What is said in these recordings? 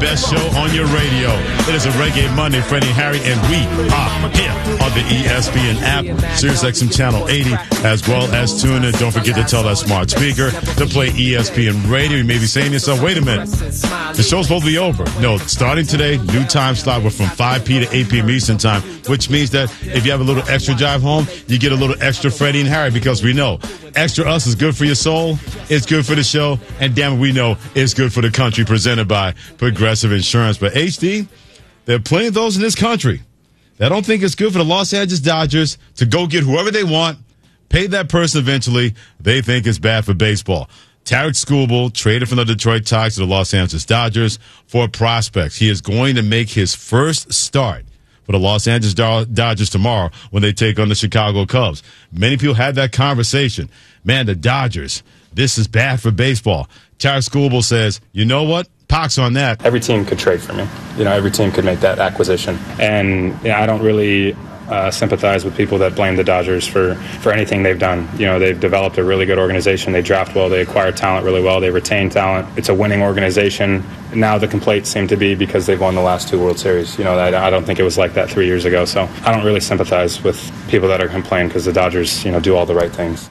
Best show on your radio. It is a Reggae Monday, Freddie and Harry, and we are here on the ESPN app, SiriusXM Channel 80, as well as tune in. Don't forget to tell that smart speaker to play ESPN Radio. You may be saying to yourself, wait a minute, the show's supposed to be over. No, starting today, new time slot. We're from 5 p to 8 p.m. Eastern time, which means that if you have a little extra drive home, you get a little extra Freddie and Harry, because we know Extra Us is good for your soul, it's good for the show, and damn it, we know it's good for the country, presented by Progressive Insurance. But HD, there are plenty of those in this country that don't think it's good for the Los Angeles Dodgers to go get whoever they want, pay that person eventually. They think it's bad for baseball. Tarik Skubal traded from the Detroit Tigers to the Los Angeles Dodgers for prospects. He is going to make his first start for the Los Angeles Dodgers tomorrow when they take on the Chicago Cubs. Many people had that conversation. Man, the Dodgers, this is bad for baseball. Tarik Skubal says, you know what? Pox on that. Every team could trade for me. Every team could make that acquisition. And I don't really sympathize with people that blame the Dodgers for anything they've done. They've developed a really good organization. They draft well. They acquire talent really well. They retain talent. It's a winning organization. Now the complaints seem to be because they've won the last 2 World Series. I don't think it was like that 3 years ago. So I don't really sympathize with people that are complaining because the Dodgers, do all the right things.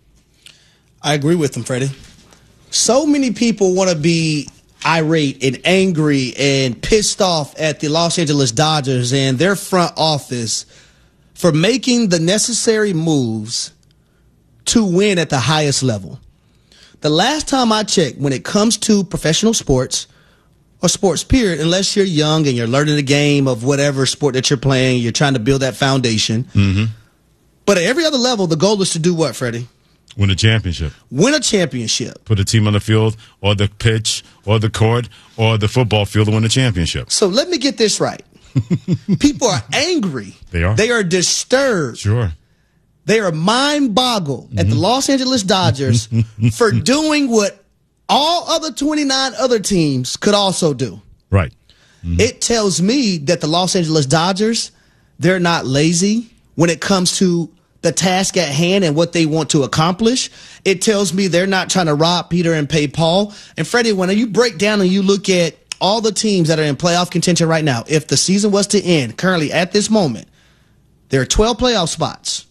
I agree with them, Freddie. So many people want to be irate and angry and pissed off at the Los Angeles Dodgers and their front office for making the necessary moves to win at the highest level. The last time I checked, when it comes to professional sports or sports period, unless you're young and you're learning the game of whatever sport that you're playing, you're trying to build that foundation. Mm-hmm. But at every other level, the goal is to do what, Freddie? Win a championship. Win a championship. Put a team on the field or the pitch or the court or the football field to win a championship. So let me get this right. People are angry. They are. They are disturbed. Sure. They are mind-boggled at the Los Angeles Dodgers for doing what all other 29 other teams could also do. Right. Mm-hmm. It tells me that the Los Angeles Dodgers, they're not lazy when it comes to the task at hand and what they want to accomplish. It tells me they're not trying to rob Peter and pay Paul. And Freddie, when you break down and you look at all the teams that are in playoff contention right now, if the season was to end currently at this moment, there are 12 playoff spots,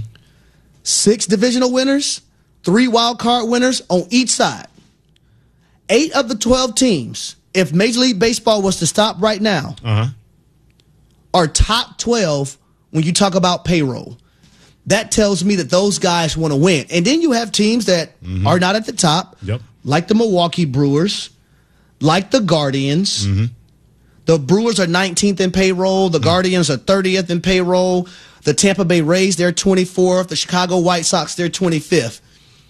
6 divisional winners, 3 wild card winners on each side. 8 of the 12 teams, if Major League Baseball was to stop right now, are top 12 when you talk about payroll. That tells me that those guys want to win. And then you have teams that are not at the top, like the Milwaukee Brewers, like the Guardians. The Brewers are 19th in payroll. The Guardians are 30th in payroll. The Tampa Bay Rays, they're 24th. The Chicago White Sox, they're 25th.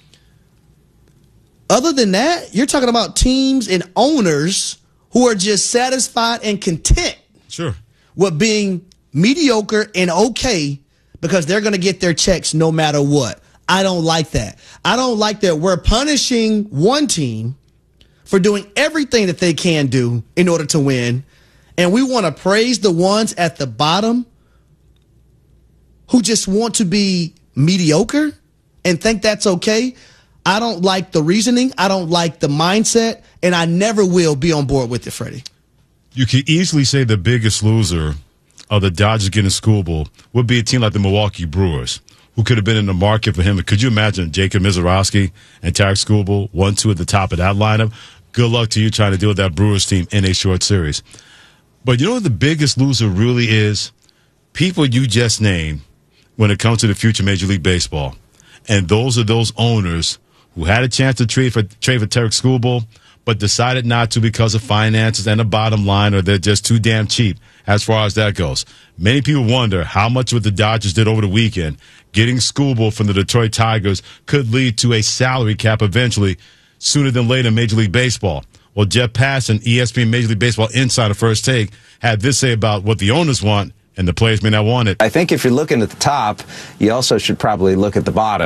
Other than that, you're talking about teams and owners who are just satisfied and content with being mediocre and okay, because they're going to get their checks no matter what. I don't like that. I don't like that we're punishing one team for doing everything that they can do in order to win, and we want to praise the ones at the bottom who just want to be mediocre and think that's okay. I don't like the reasoning. I don't like the mindset, and I never will be on board with it, Freddie. You could easily say the biggest loser of the Dodgers getting Skubal would be a team like the Milwaukee Brewers, who could have been in the market for him. Could you imagine Jacob Misiorowski and Tarik Skubal, 1-2 at the top of that lineup? Good luck to you trying to deal with that Brewers team in a short series. But you know what the biggest loser really is? People you just named when it comes to the future Major League Baseball. And those are those owners who had a chance to trade for Tarik Skubal, but decided not to because of finances and the bottom line, or they're just too damn cheap as far as that goes. Many people wonder how much what the Dodgers did over the weekend, getting Skubal from the Detroit Tigers, could lead to a salary cap eventually sooner than later in Major League Baseball. Well, Jeff Passan, ESPN Major League Baseball Insider First Take, had this say about what the owners want and the players may not want it. I think if you're looking at the top, you also should probably look at the bottom.